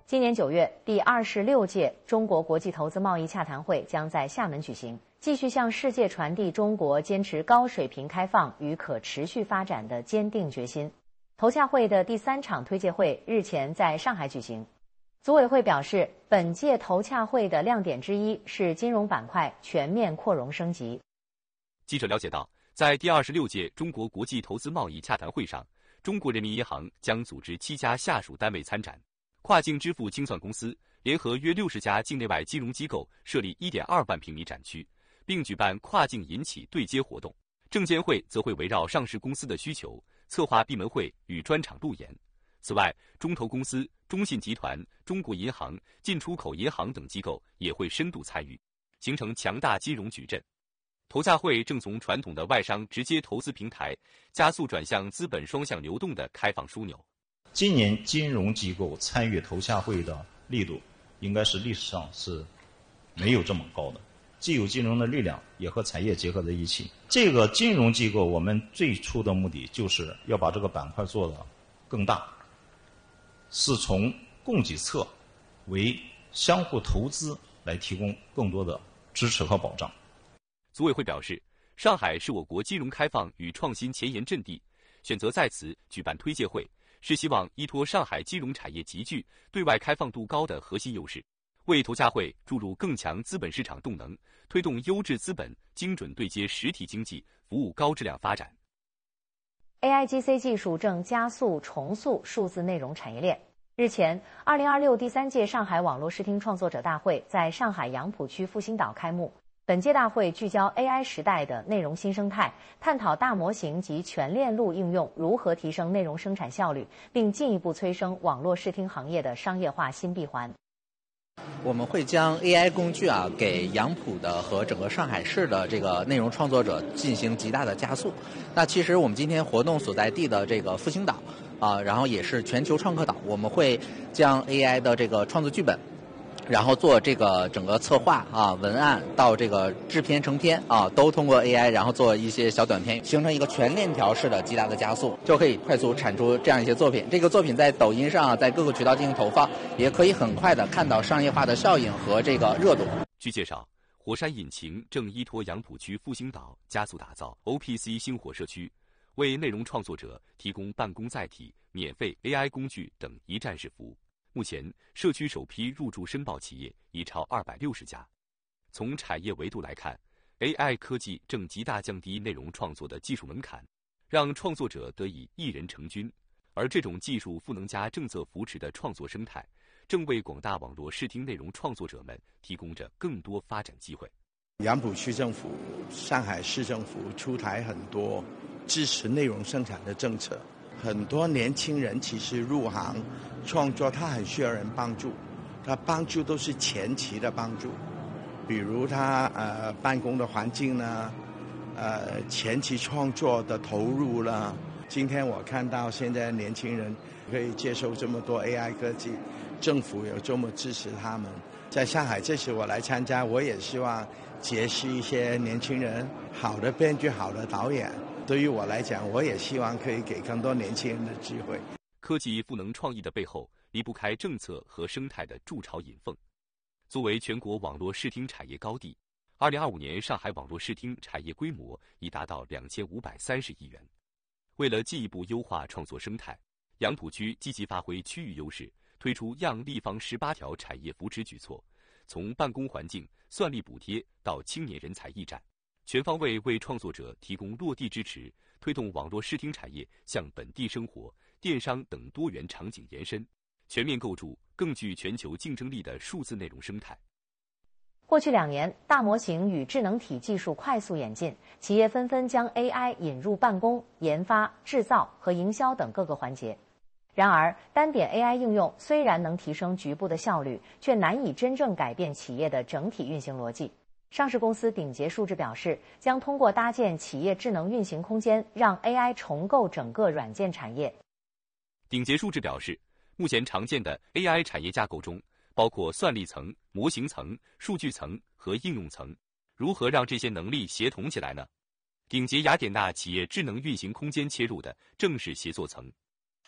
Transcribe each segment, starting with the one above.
今年9月，第26届中国国际投资贸易洽谈会将在厦门举行，继续向世界传递中国坚持高水平开放与可持续发展的坚定决心。投洽会的第3场推介会日前在上海举行。组委会表示，本届投洽会的亮点之一是金融板块全面扩容升级。 记者了解到，在第26届中国国际投资贸易洽谈会上，中国人民银行将组织7家下属单位参展，跨境支付清算公司联合约60家境内外金融机构设立1.2万平米展区，并举办跨境银企对接活动。证监会则会围绕上市公司的需求，策划闭门会与专场路演。此外，中投公司、中信集团、中国银行、进出口银行等机构也会深度参与，形成强大金融矩阵。投洽会正从传统的外商直接投资平台，加速转向资本双向流动的开放枢纽。 今年金融机构参与投洽会的力度，应该是历史上是没有这么高的。既有金融的力量，也和产业结合在一起。这个金融机构，我们最初的目的就是要把这个板块做得更大，是从供给侧为相互投资来提供更多的支持和保障。 组委会表示，上海是我国金融开放与创新前沿阵地，选择在此举办推介会，是希望依托上海金融产业集聚、对外开放度高的核心优势，为投洽会注入更强资本市场动能，推动优质资本精准对接实体经济，服务高质量发展。 AIGC 技术正加速重塑数字内容产业链。日前，2026第3届上海网络视听创作者大会在上海杨浦区复兴岛开幕。本届大会聚焦 AI 时代的内容新生态，探讨大模型及全链路应用如何提升内容生产效率，并进一步催生网络视听行业的商业化新闭环。 我们会将 AI 工具给杨浦的和整个上海市的这个内容创作者进行极大的加速。那其实我们今天活动所在地的这个复兴岛然后也是全球创客岛，我们会将 AI 的这个创作剧本，然后做这个整个策划文案到这个制片成片都通过 AI， 然后做一些小短片，形成一个全链条式的极大的加速，就可以快速产出这样一些作品。这个作品在抖音上在各个渠道进行投放，也可以很快的看到商业化的效应和这个热度。 据介绍，火山引擎正依托杨浦区复兴岛加速打造 OPC 星火社区，为内容创作者提供办公载体、免费 AI 工具等一站式服务。目前，社区首批入驻申报企业已超260家。从产业维度来看， AI 科技正极大降低内容创作的技术门槛，让创作者得以一人成军。而这种技术赋能加政策扶持的创作生态，正为广大网络视听内容创作者们提供着更多发展机会。 杨浦区政府、上海市政府出台很多支持内容生产的政策，很多年轻人其实入行创作，他很需要人帮助，他帮助都是前期的帮助，比如他办公的环境呢，前期创作的投入了。今天我看到现在年轻人可以接受这么多 AI 科技，政府有这么支持他们。在上海这次我来参加，我也希望结识一些年轻人，好的编剧、好的导演。对于我来讲，我也希望可以给更多年轻人的机会。 科技赋能创意的背后，离不开政策和生态的筑巢引凤。作为全国网络视听产业高地，2025年上海网络视听产业规模已达到2530亿元。为了进一步优化创作生态，杨浦区积极发挥区域优势，推出样立方18条产业扶持举措，从办公环境、算力补贴到青年人才驿站，全方位为创作者提供落地支持，推动网络视听产业向本地生活、电商等多元场景延伸，全面构筑更具全球竞争力的数字内容生态。 过去2年，大模型与智能体技术快速演进，企业纷纷将 AI 引入办公、研发、制造和营销等各个环节。然而，单点 AI 应用虽然能提升局部的效率，却难以真正改变企业的整体运行逻辑。上市公司鼎杰数字表示，将通过搭建企业智能运行空间，让 AI 重构整个软件产业。 鼎杰数字表示，目前常见的 AI 产业架构中，包括算力层、模型层、数据层和应用层。如何让这些能力协同起来呢？鼎杰雅典娜企业智能运行空间切入的正是协作层。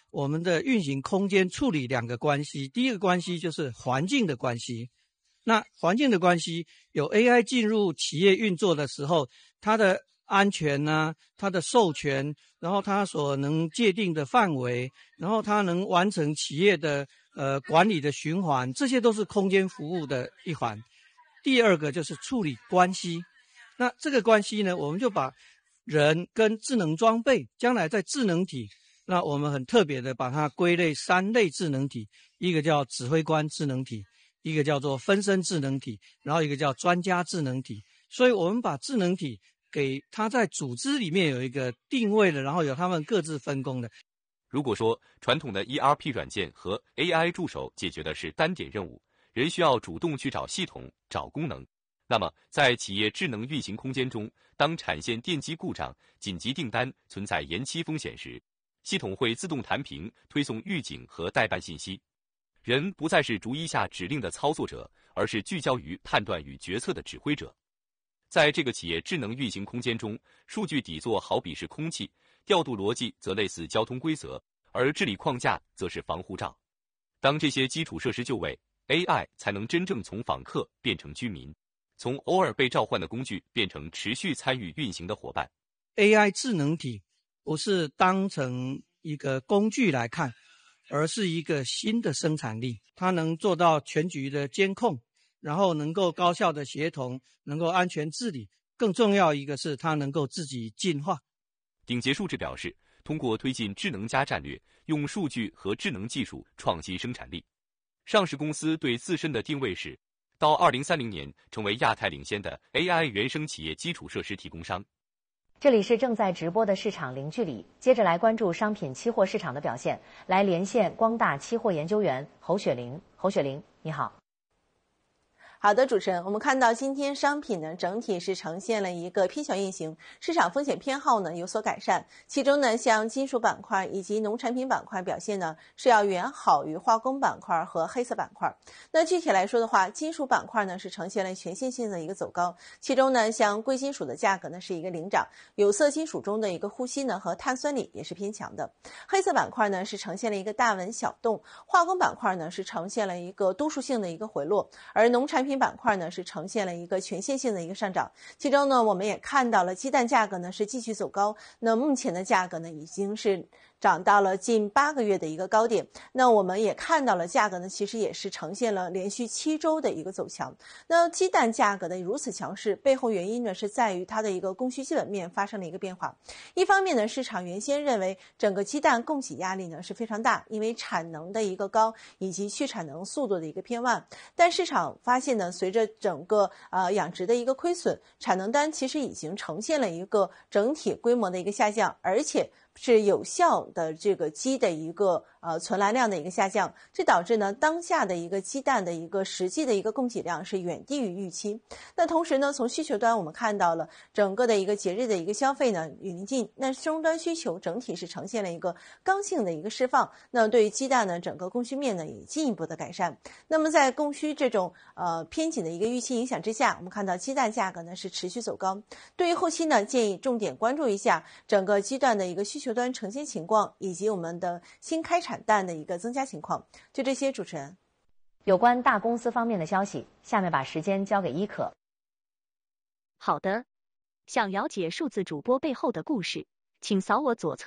我们的运行空间处理两个关系，第一个关系就是环境的关系。那环境的关系有 AI 进入企业运作的时候，它的安全啊，它的授权，然后它所能界定的范围，然后它能完成企业的管理的循环，这些都是空间服务的一环。第二个就是处理关系，那这个关系呢，我们就把人跟智能装备，将来在智能体，那我们很特别的把它归类3类智能体，一个叫指挥官智能体，一个叫做分身智能体，然后一个叫专家智能体。所以我们把智能体给它在组织里面有一个定位的，然后有他们各自分工的。 如果说传统的 ERP 软件和 AI 助手解决的是单点任务，人需要主动去找系统、找功能，那么在企业智能运行空间中，当产线电机故障、紧急订单存在延期风险时，系统会自动弹屏推送预警和待办信息。人不再是逐一下指令的操作者，而是聚焦于判断与决策的指挥者。在这个企业智能运行空间中，数据底座好比是空气，调度逻辑则类似交通规则，而治理框架则是防护罩。当这些基础设施就位， AI 才能真正从访客变成居民，从偶尔被召唤的工具变成持续参与运行的伙伴。 AI 智能体不是当成一个工具来看，而是一个新的生产力，它能做到全局的监控，然后能够高效的协同，能够安全治理，更重要一个是它能够自己进化。 顶杰数智表示，通过推进智能+战略，用数据和智能技术创新生产力。上市公司对自身的定位是，到2030年成为亚太领先的 AI 原生企业基础设施提供商。 这里是正在直播的市场零距离，接着来关注商品期货市场的表现，来连线光大期货研究员侯雪玲。侯雪玲，你好。 好的，主持人，我们看到今天商品呢整体是呈现了一个偏小运行，市场风险偏好呢有所改善。其中呢，像金属板块以及农产品板块表现呢是要远好于化工板块和黑色板块。那具体来说的话，金属板块呢是呈现了全线性的一个走高，其中呢像贵金属的价格呢是一个领涨，有色金属中的一个呼吸呢和碳酸锂也是偏强的。黑色板块呢是呈现了一个大稳小动，化工板块呢是呈现了一个多数性的一个回落，而农产品板块呢是呈现了一个全线性的一个上涨。其中呢，我们也看到了鸡蛋价格呢是继续走高，那目前的价格呢已经是涨到了近8个月的一个高点。那我们也看到了价格呢其实也是呈现了连续7周的一个走强。那鸡蛋价格的如此强势，背后原因呢是在于它的一个供需基本面发生了一个变化。一方面呢，市场原先认为整个鸡蛋供给压力呢是非常大，因为产能的一个高以及去产能速度的一个偏慢，但市场发现呢，随着整个养殖的一个亏损，产能单其实已经呈现了一个整体规模的一个下降，而且是有效的这个鸡的一个存栏量的一个下降，这导致呢当下的一个鸡蛋的一个实际的一个供给量是远低于预期。那同时呢，从需求端我们看到了整个的一个节日的一个消费呢临近，那终端需求整体是呈现了一个刚性的一个释放，那对于鸡蛋呢整个供需面呢也进一步的改善。那么在供需这种偏紧的一个预期影响之下，我们看到鸡蛋价格呢是持续走高。对于后期呢，建议重点关注一下整个鸡蛋的一个需求端呈现情况，以及我们的新开产蛋的一个增加情况。就这些，主持人。 有关大公司方面的消息，下面把时间交给伊可。 好的，想了解数字主播背后的故事，请扫我左侧